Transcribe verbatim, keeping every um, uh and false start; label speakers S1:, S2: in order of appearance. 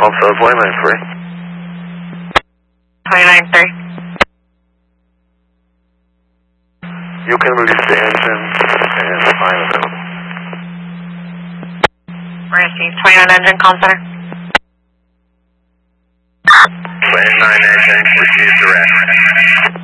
S1: Call South twenty-nine three.
S2: twenty-nine three.
S1: You can release the engine and find available.
S2: We're going to see twenty-nine engine, call center.
S1: twenty-nine engine, receive direct.